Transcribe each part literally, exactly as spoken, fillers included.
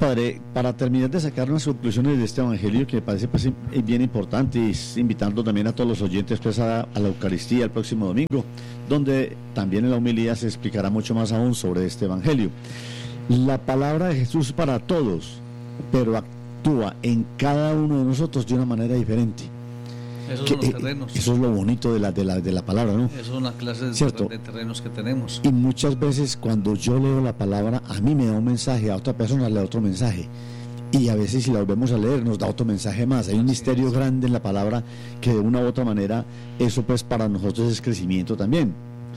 Padre, para terminar de sacar unas conclusiones de este evangelio que me parece pues, bien importante, y invitando también a todos los oyentes pues, a, a la Eucaristía el próximo domingo, donde también en la homilía se explicará mucho más aún sobre este evangelio. La palabra de Jesús para todos, pero actúa en cada uno de nosotros de una manera diferente. Esos son los terrenos. Eso es lo bonito de la, de la, de la palabra, ¿no? Eso es una clase de, ¿cierto? de terrenos que tenemos. Y muchas veces cuando yo leo la palabra, a mí me da un mensaje, a otra persona le da otro mensaje. Y a veces si la volvemos a leer nos da otro mensaje más. Hay un misterio grande en la palabra que de una u otra manera, eso pues para nosotros es crecimiento también.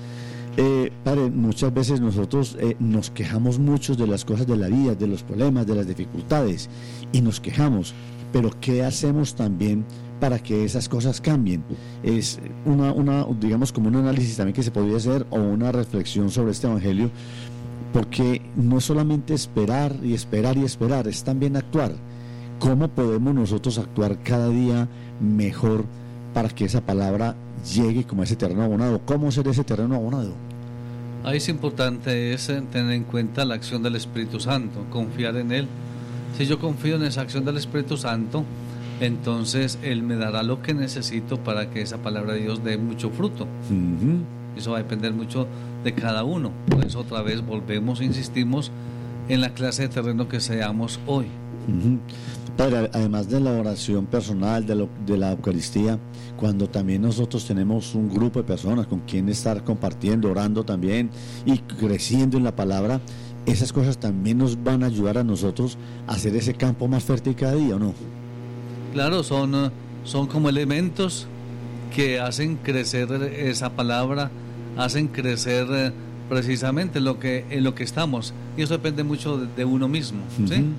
Eh, padre, muchas veces nosotros eh, nos quejamos mucho de las cosas de la vida, de los problemas, de las dificultades, y nos quejamos. Pero ¿qué hacemos también para que esas cosas cambien? Es una, una, digamos, como un análisis también que se podría hacer, o una reflexión sobre este evangelio, porque no es solamente esperar y esperar y esperar, es también actuar. ¿Cómo podemos nosotros actuar cada día mejor para que esa palabra llegue como ese terreno abonado? ¿Cómo ser ese terreno abonado? Ahí es importante es tener en cuenta la acción del Espíritu Santo, confiar en Él. Si yo confío en esa acción del Espíritu Santo, entonces Él me dará lo que necesito para que esa palabra de Dios dé mucho fruto. Uh-huh. Eso va a depender mucho de cada uno. Por eso otra vez volvemos e insistimos en la clase de terreno que seamos hoy. Uh-huh. Padre, además de la oración personal, de, lo, de la Eucaristía, cuando también nosotros tenemos un grupo de personas con quien estar compartiendo, orando también y creciendo en la palabra, esas cosas también nos van a ayudar a nosotros a hacer ese campo más fértil cada día, ¿o no? Claro, son, son como elementos que hacen crecer esa palabra, hacen crecer precisamente lo que, en lo que estamos, y eso depende mucho de, de uno mismo, ¿sí? Uh-huh.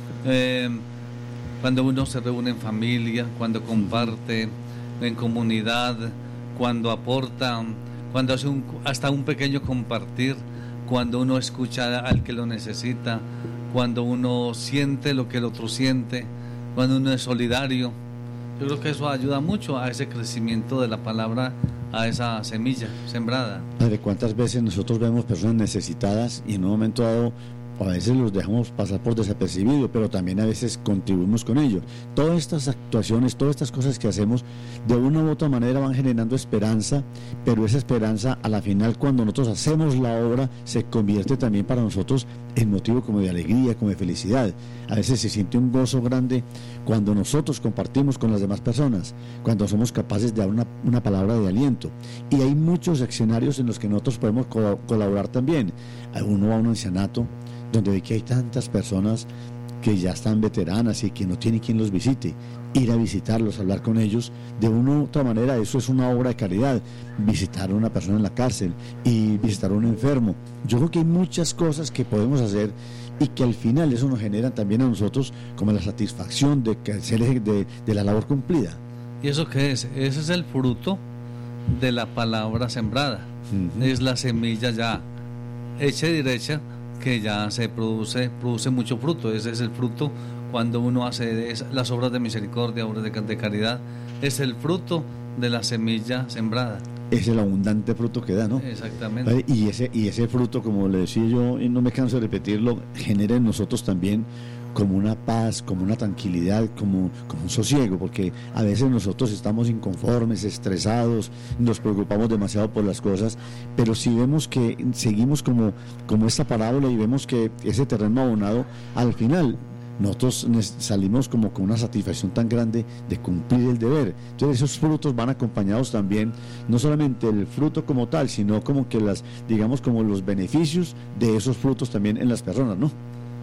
Eh, cuando uno se reúne en familia, cuando comparte en comunidad, cuando aporta, cuando hace un, hasta un pequeño compartir, cuando uno escucha al que lo necesita, cuando uno siente lo que el otro siente, cuando uno es solidario. Yo creo que eso ayuda mucho a ese crecimiento de la palabra, a esa semilla sembrada. Padre, ¿cuántas veces nosotros vemos personas necesitadas y en un momento dado a veces los dejamos pasar por desapercibido, pero también a veces contribuimos con ello? Todas estas actuaciones, todas estas cosas que hacemos, de una u otra manera van generando esperanza, pero esa esperanza a la final, cuando nosotros hacemos la obra, se convierte también para nosotros en motivo como de alegría, como de felicidad. A veces se siente un gozo grande cuando nosotros compartimos con las demás personas, cuando somos capaces de dar una, una palabra de aliento. Y hay muchos escenarios en los que nosotros podemos co- colaborar también. Uno va a un ancianato donde ve que hay tantas personas que ya están veteranas y que no tienen quien los visite. Ir a visitarlos, hablar con ellos, de una u otra manera, eso es una obra de caridad. Visitar a una persona en la cárcel y visitar a un enfermo. Yo creo que hay muchas cosas que podemos hacer y que al final eso nos genera también a nosotros como la satisfacción de, que de, de, de la labor cumplida. ¿Y eso qué es? Ese es el fruto de la palabra sembrada. Uh-huh. Es la semilla ya hecha y derecha, que ya se produce, produce mucho fruto. Ese es el fruto cuando uno hace las obras de misericordia, obras de, de caridad. Es el fruto de la semilla sembrada. Es el abundante fruto que da, ¿no? Exactamente. Y ese, y ese fruto, como le decía yo, y no me canso de repetirlo, genera en nosotros también como una paz, como una tranquilidad, como, como un sosiego, porque a veces nosotros estamos inconformes, estresados, nos preocupamos demasiado por las cosas, pero si vemos que seguimos como, como esta parábola y vemos que ese terreno abonado, al final nosotros salimos como con una satisfacción tan grande de cumplir el deber. Entonces esos frutos van acompañados también, no solamente el fruto como tal, sino como que las, digamos, como los beneficios de esos frutos también en las personas, ¿no?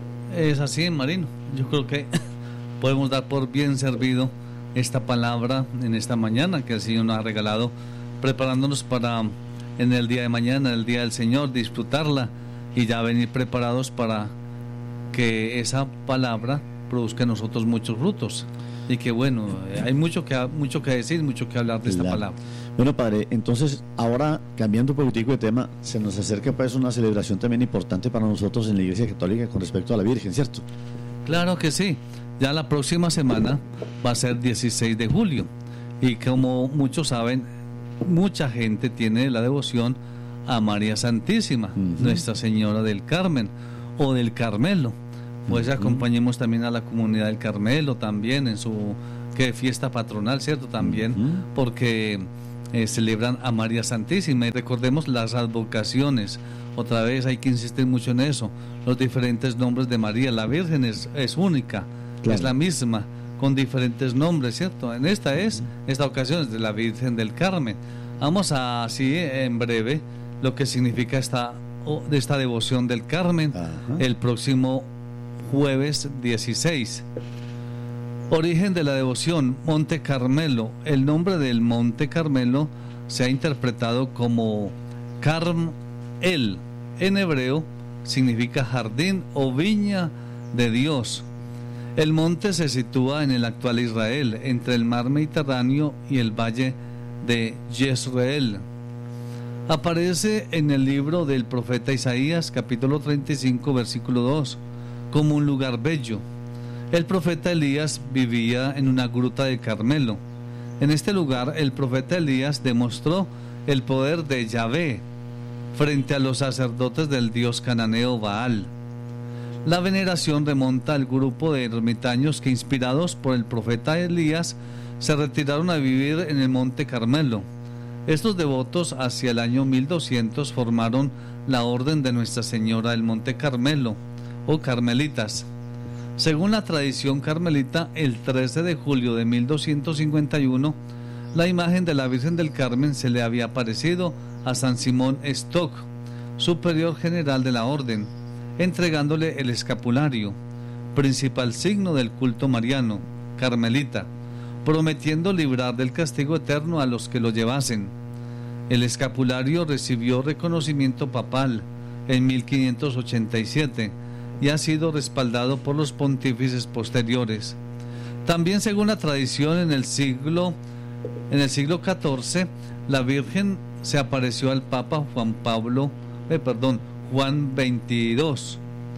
Es así, Marino. Yo creo que podemos dar por bien servido esta palabra en esta mañana que el Señor nos ha regalado, preparándonos para en el día de mañana, el día del Señor, disfrutarla y ya venir preparados para que esa palabra produzca en nosotros muchos frutos. Y que bueno, hay mucho que mucho que decir, mucho que hablar de esta claro. palabra. Bueno, padre, entonces ahora cambiando un poquitico de tema, se nos acerca pues una celebración también importante para nosotros en la Iglesia Católica con respecto a la Virgen, ¿cierto? Claro que sí. Ya la próxima semana va a ser dieciséis de julio y como muchos saben, mucha gente tiene la devoción a María Santísima, uh-huh. Nuestra Señora del Carmen o del Carmelo. Pues uh-huh. acompañemos también a la comunidad del Carmelo también en su que fiesta patronal, ¿cierto? También uh-huh. porque eh, celebran a María Santísima. Y recordemos las advocaciones. Otra vez hay que insistir mucho en eso. Los diferentes nombres de María. La Virgen es, es única, claro. es la misma, con diferentes nombres, ¿cierto? En esta es, esta ocasión es de la Virgen del Carmen. Vamos a, así en breve, lo que significa esta, de esta devoción del Carmen, Ajá. el próximo jueves dieciséis. Origen de la devoción, Monte Carmelo. El nombre del Monte Carmelo se ha interpretado como Carm El, en hebreo significa jardín o viña de Dios. El monte se sitúa en el actual Israel, entre el mar Mediterráneo y el valle de Jezreel. Aparece en el libro del profeta Isaías, capítulo treinta y cinco, versículo dos, como un lugar bello. El profeta Elías vivía en una gruta de Carmelo. En este lugar, el profeta Elías demostró el poder de Yahvé frente a los sacerdotes del dios cananeo Baal. La veneración remonta al grupo de ermitaños que, inspirados por el profeta Elías, se retiraron a vivir en el monte Carmelo. Estos devotos, hacia el año mil doscientos, formaron la Orden de Nuestra Señora del Monte Carmelo, o Carmelitas. Según la tradición carmelita, el trece de julio de mil doscientos cincuenta y uno, la imagen de la Virgen del Carmen se le había aparecido a San Simón Stock, superior general de la orden, entregándole el escapulario, principal signo del culto mariano, carmelita, prometiendo librar del castigo eterno a los que lo llevasen. El escapulario recibió reconocimiento papal en mil quinientos ochenta y siete y ha sido respaldado por los pontífices posteriores. También, según la tradición, en el siglo, en el siglo catorce, la Virgen se apareció al Papa Juan Pablo, eh, perdón, Juan veintidós,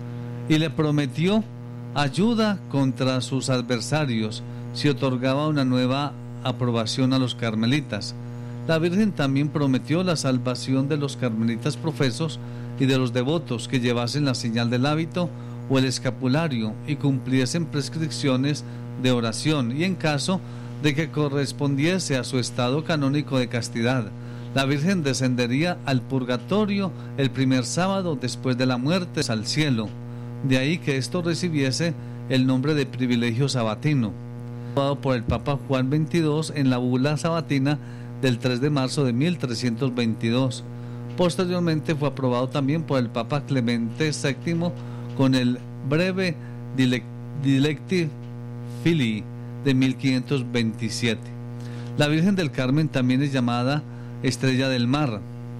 y le prometió ayuda contra sus adversarios si otorgaba una nueva aprobación a los carmelitas. La Virgen también prometió la salvación de los carmelitas profesos y de los devotos que llevasen la señal del hábito o el escapulario y cumpliesen prescripciones de oración, y en caso de que correspondiese a su estado canónico de castidad, la Virgen descendería al purgatorio el primer sábado después de la muerte al cielo. De ahí que esto recibiese el nombre de privilegio sabatino, dado por el Papa Juan veintidós en la bula sabatina del tres de marzo de mil trescientos veintidós. Posteriormente fue aprobado también por el Papa Clemente séptimo con el breve Dilecti Filii de mil quinientos veintisiete. La Virgen del Carmen también es llamada Estrella del Mar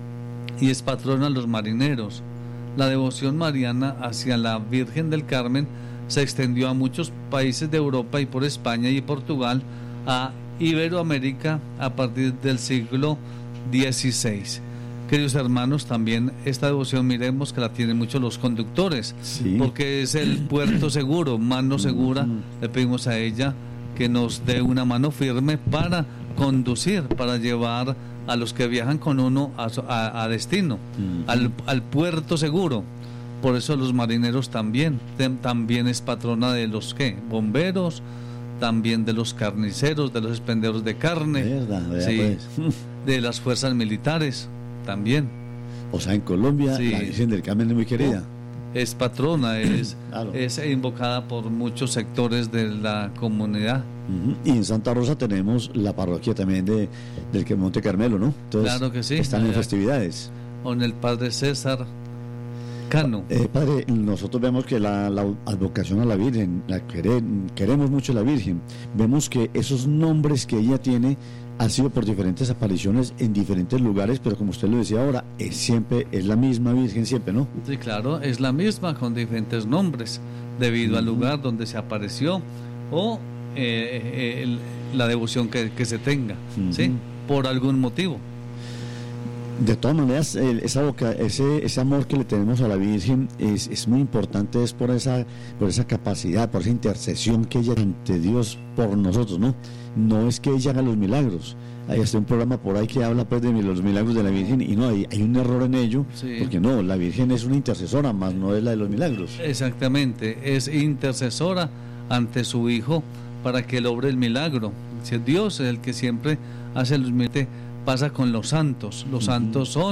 y es patrona de los marineros. La devoción mariana hacia la Virgen del Carmen se extendió a muchos países de Europa y por España y Portugal a Iberoamérica a partir del siglo dieciséis. Queridos hermanos, también esta devoción miremos que la tienen muchos los conductores, sí, porque es el puerto seguro, mano segura. Le pedimos a ella que nos dé una mano firme para conducir, para llevar a los que viajan con uno a, a, a destino, uh-huh. al, al puerto seguro. Por eso los marineros también, también es patrona de los ¿qué? bomberos, también de los carniceros, de los expenderos de carne, ¿verdad? ¿Verdad? Sí, Pues. de las fuerzas militares también. O sea, en Colombia sí, la Virgen del Carmen es muy querida. Es patrona, es, claro. es invocada por muchos sectores de la comunidad. Uh-huh. Y en Santa Rosa tenemos la parroquia también de, del Monte Carmelo, ¿no? Entonces, claro que sí. Están en festividades. Con el padre César Cano. Eh, padre, nosotros vemos que la, la advocación a la Virgen, la quere, queremos mucho a la Virgen. Vemos que esos nombres que ella tiene han sido por diferentes apariciones en diferentes lugares, pero como usted lo decía ahora, es siempre es la misma Virgen siempre, ¿no? Sí, claro, es la misma con diferentes nombres debido uh-huh. al lugar donde se apareció o eh, eh, el, la devoción que, que se tenga, uh-huh. ¿sí? Por algún motivo. De todas maneras, el, esa boca, ese, ese amor que le tenemos a la Virgen es, es muy importante, es por esa, por esa capacidad, por esa intercesión que ella ante Dios por nosotros, ¿no? No es que ella haga los milagros. Hay hasta un programa por ahí que habla pues de los milagros de la Virgen y no, hay, hay un error en ello, sí. Porque no, la Virgen es una intercesora, más no es la de los milagros. Exactamente, es intercesora ante su Hijo para que logre el milagro. Si Dios es el que siempre hace los milagros, pasa con los santos. Los uh-huh. santos son